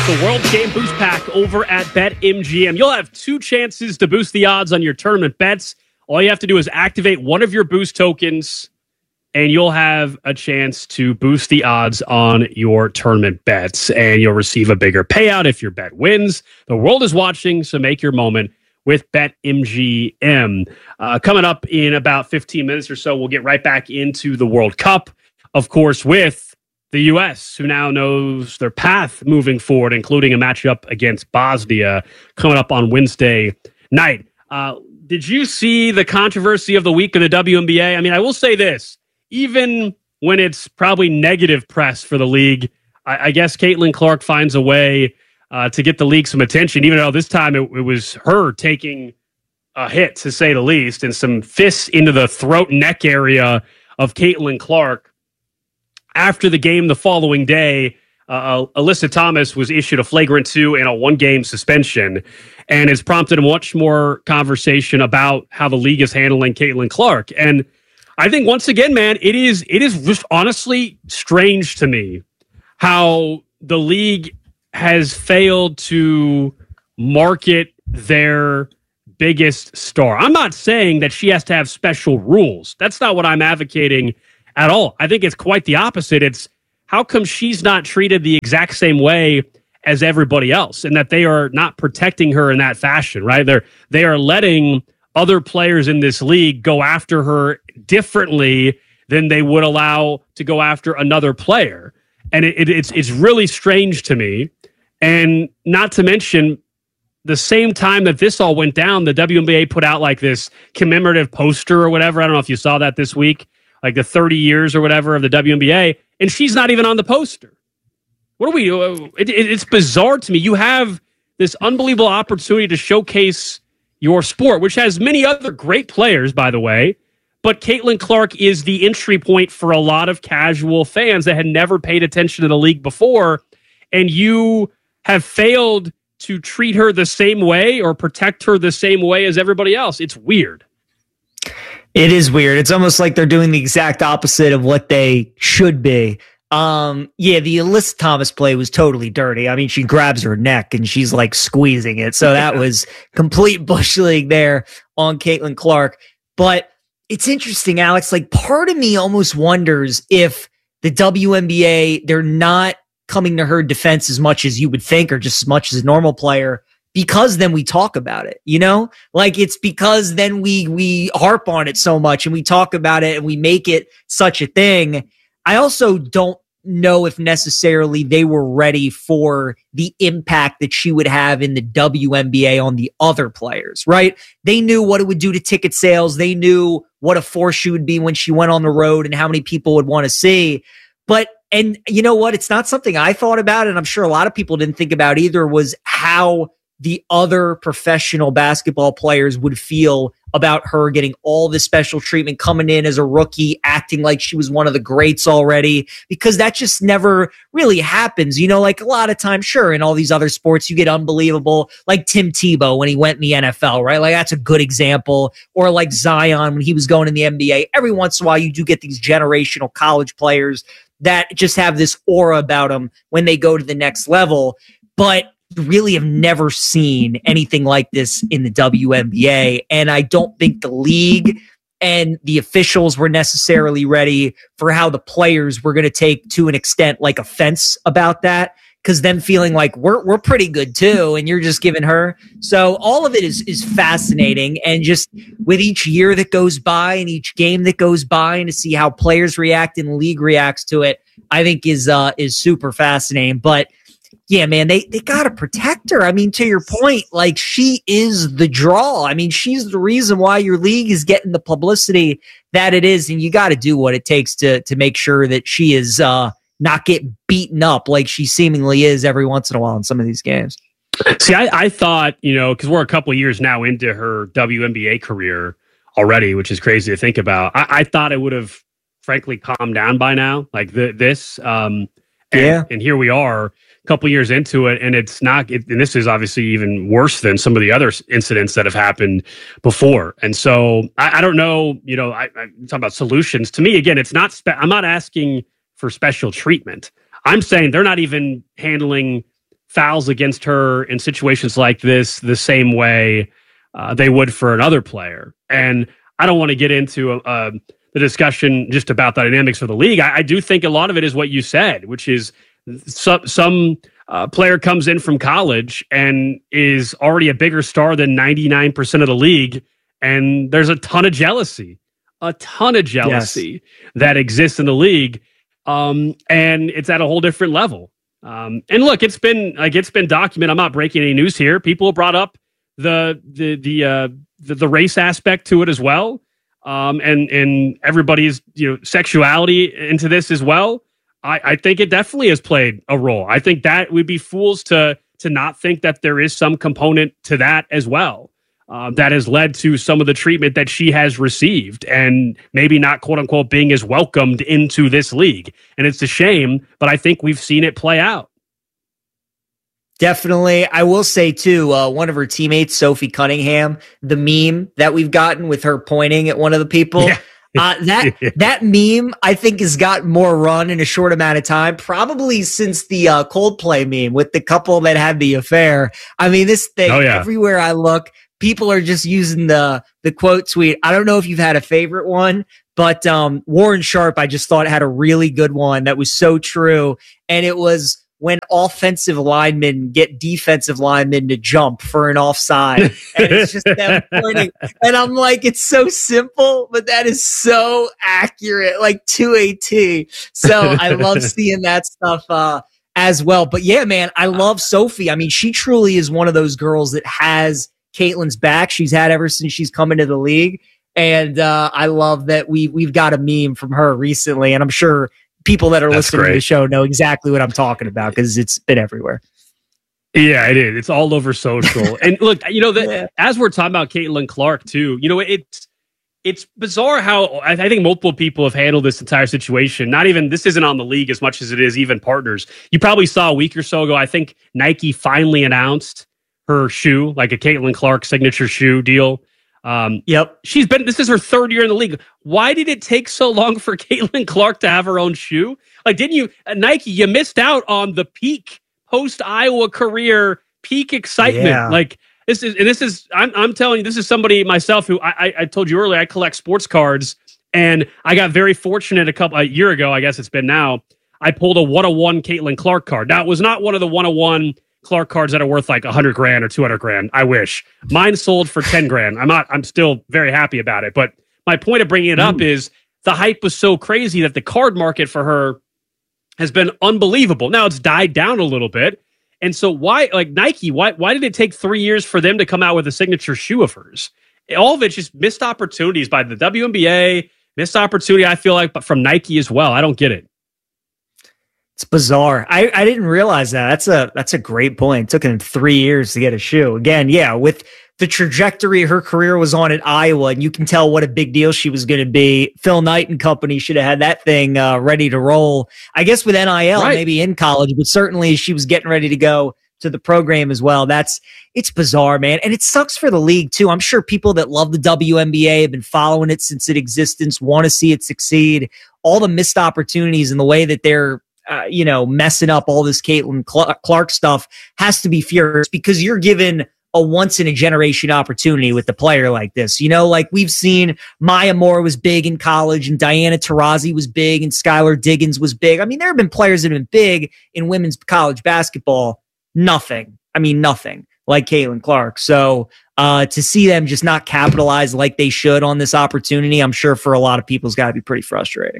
with the World Game Boost Pack over at BetMGM. You'll have 2 chances to boost the odds on your tournament bets. All you have to do is activate one of your boost tokens, and you'll have a chance to boost the odds on your tournament bets, and you'll receive a bigger payout if your bet wins. The world is watching, so make your moment with BetMGM. Coming up in about 15 minutes or so, we'll get right back into the World Cup, of course, with the U.S., who now knows their path moving forward, including a matchup against Bosnia coming up on Wednesday night. Did you see the controversy of the week of the WNBA? I mean, I will say this. Even when it's probably negative press for the league, I guess Caitlin Clark finds a way to get the league some attention, even though this time it was her taking a hit, to say the least, and some fists into the throat and neck area of Caitlin Clark. After the game the following day, Alyssa Thomas was issued a flagrant 2 and a 1-game suspension, and it's prompted much more conversation about how the league is handling Caitlin Clark. And I think, once again, man, it is just honestly strange to me how the league has failed to market their biggest star. I'm not saying that she has to have special rules. That's not what I'm advocating at all. I think it's quite the opposite. It's how come she's not treated the exact same way as everybody else, and that they are not protecting her in that fashion, right? They are letting other players in this league go after her differently than they would allow to go after another player. And it's really strange to me. And not to mention, the same time that this all went down, the WNBA put out like this commemorative poster or whatever. I don't know if you saw that this week, like the 30 years or whatever of the WNBA, and she's not even on the poster. What are we? It's bizarre to me. You have this unbelievable opportunity to showcase your sport, which has many other great players, by the way, but Caitlin Clark is the entry point for a lot of casual fans that had never paid attention to the league before, and you have failed to treat her the same way or protect her the same way as everybody else. It's weird. It is weird. It's almost like they're doing the exact opposite of what they should be. The Alyssa Thomas play was totally dirty. I mean, she grabs her neck and she's like squeezing it. So that was complete bush league there on Caitlin Clark. But it's interesting, Alex. Like, part of me almost wonders if the WNBA, they're not coming to her defense as much as you would think, or just as much as a normal player, because then we talk about it, you know? Like, it's because then we harp on it so much and we talk about it and we make it such a thing. I also don't know if necessarily they were ready for the impact that she would have in the WNBA on the other players, right? They knew what it would do to ticket sales. They knew what a force she would be when she went on the road and how many people would want to see. And you know what? It's not something I thought about, and I'm sure a lot of people didn't think about either, was how the other professional basketball players would feel about her getting all this special treatment, coming in as a rookie, acting like she was one of the greats already, because that just never really happens. You know, like a lot of times, sure, in all these other sports, you get unbelievable, like Tim Tebow when he went in the NFL, right? Like, that's a good example. Or like Zion when he was going in the NBA. Every once in a while, you do get these generational college players that just have this aura about them when they go to the next level. But really have never seen anything like this in the WNBA. And I don't think the league and the officials were necessarily ready for how the players were going to take, to an extent, like offense about that. Because them feeling like we're pretty good too, and you're just giving her. So all of it is fascinating. And just with each year that goes by and each game that goes by, and to see how players react and the league reacts to it, I think is super fascinating. But yeah, man, they got to protect her. I mean, to your point, like, she is the draw. I mean, she's the reason why your league is getting the publicity that it is. And you got to do what it takes to make sure that she is not get beaten up like she seemingly is every once in a while in some of these games. See, I thought, you know, because we're a couple of years now into her WNBA career already, which is crazy to think about. I thought it would have, frankly, calmed down by now, like this. And here we are, a couple years into it, and it's not. And this is obviously even worse than some of the other incidents that have happened before. And so I don't know. You know, I talk about solutions. To me, again, it's not. I'm not asking for special treatment. I'm saying they're not even handling fouls against her in situations like this the same way they would for another player. And I don't want to get into the discussion just about the dynamics of the league. I do think a lot of it is what you said, which is some player comes in from college and is already a bigger star than 99% of the league, and there's a ton of jealousy that exists in the league, and it's at a whole different level. And look, it's been documented. I'm not breaking any news here. People brought up the race aspect to it as well, and everybody's sexuality into this as well. I think it definitely has played a role. I think that we'd be fools to not think that there is some component to that as well, that has led to some of the treatment that she has received and maybe not, quote unquote, being as welcomed into this league. And it's a shame, but I think we've seen it play out. Definitely. I will say, too, one of her teammates, Sophie Cunningham, the meme that we've gotten with her pointing at one of the people. Yeah. That meme, I think, has gotten more run in a short amount of time, probably since the Coldplay meme with the couple that had the affair. I mean, this thing, everywhere I look, people are just using the quote tweet. I don't know if you've had a favorite one, but Warren Sharp, I just thought, had a really good one that was so true. And it was when offensive linemen get defensive linemen to jump for an offside. And it's just them pointing. And I'm like, it's so simple, but that is so accurate, like to a T. So I love seeing that stuff as well. But yeah, man, I love Sophie. I mean, she truly is one of those girls that has Caitlin's back. She's had ever since she's come into the league. And I love that we've got a meme from her recently. And I'm sure people that are listening to the show know exactly what I'm talking about because it's been everywhere. Yeah, it is. It's all over social. And look, as we're talking about Caitlin Clark too, it's bizarre how I think multiple people have handled this entire situation. This isn't on the league as much as it is even partners. You probably saw a week or so ago, I think Nike finally announced her shoe, like a Caitlin Clark signature shoe deal. Yep. This is her third year in the league. Why did it take so long for Caitlin Clark to have her own shoe? Like, didn't you, Nike, you missed out on the peak post-Iowa career, peak excitement. Yeah. Like, I'm telling you, this is somebody myself who I told you earlier, I collect sports cards, and I got very fortunate a year ago, I guess it's been now, I pulled a 101 Caitlin Clark card. Now, it was not one of the 101 Clark cards that are worth like $100,000 or $200,000. I wish. Mine sold for $10,000. I'm still very happy about it. But my point of bringing it up is the hype was so crazy that the card market for her has been unbelievable. Now it's died down a little bit. And so why did it take 3 years for them to come out with a signature shoe of hers? All of it's just missed opportunities by the WNBA, missed opportunity, I feel like, but from Nike as well. I don't get it. It's bizarre. I didn't realize that. That's a great point. It took him 3 years to get a shoe. Again, yeah, with the trajectory her career was on at Iowa, and you can tell what a big deal she was going to be. Phil Knight and company should have had that thing ready to roll. I guess with NIL, maybe in college, but certainly she was getting ready to go to the program as well. It's bizarre, man. And it sucks for the league too. I'm sure people that love the WNBA have been following it since its existence, want to see it succeed. All the missed opportunities and the way that they're messing up all this Caitlin Clark stuff has to be furious because you're given a once in a generation opportunity with a player like this. Like we've seen Maya Moore was big in college and Diana Taurasi was big and Skylar Diggins was big. I mean, there have been players that have been big in women's college basketball. Nothing like Caitlin Clark. So to see them just not capitalize like they should on this opportunity, I'm sure for a lot of people it's got to be pretty frustrating.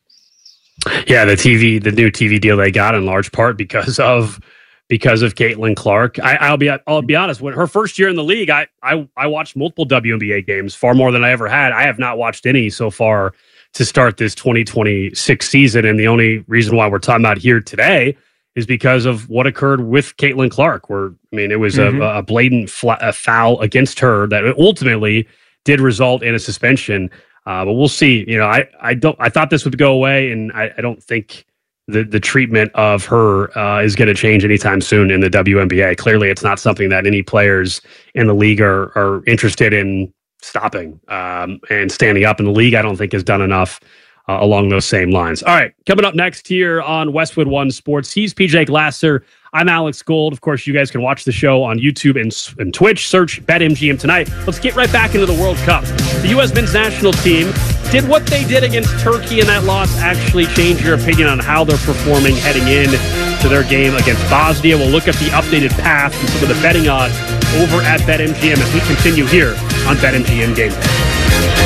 Yeah, the new TV deal they got in large part because of Caitlin Clark. I'll be honest. When her first year in the league, I watched multiple WNBA games, far more than I ever had. I have not watched any so far to start this 2026 season, and the only reason why we're talking about here today is because of what occurred with Caitlin Clark. It was a blatant foul against her that ultimately did result in a suspension. But we'll see. I thought this would go away, and I don't think the treatment of her is going to change anytime soon in the WNBA. Clearly, it's not something that any players in the league are interested in stopping and standing up. And the league, I don't think, has done enough along those same lines. All right, coming up next here on Westwood One Sports, he's PJ Glasser. I'm Alex Gold. Of course, you guys can watch the show on YouTube and Twitch. Search BetMGM tonight. Let's get right back into the World Cup. The U.S. men's national team, did what they did against Turkey in that loss actually change your opinion on how they're performing heading in to their game against Bosnia? We'll look at the updated path and some of the betting odds over at BetMGM as we continue here on BetMGM Game Day.